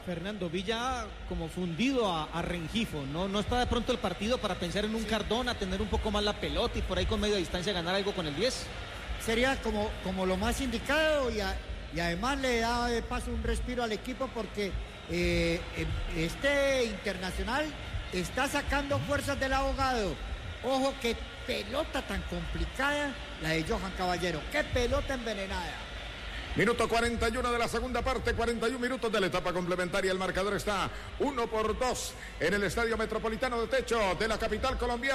Fernando, Villa como fundido a Rengifo, ¿no está de pronto el partido para pensar en un Cardona, tener un poco más la pelota y por ahí con media distancia ganar algo con el 10? Sería como lo más indicado y además le da de paso un respiro al equipo porque este Internacional está sacando fuerzas del ahogado. Ojo, qué pelota tan complicada la de Johan Caballero, qué pelota envenenada. Minuto 41 de la segunda parte, 41 minutos de la etapa complementaria. El marcador está 1-2 en el Estadio Metropolitano de Techo de la capital colombiana.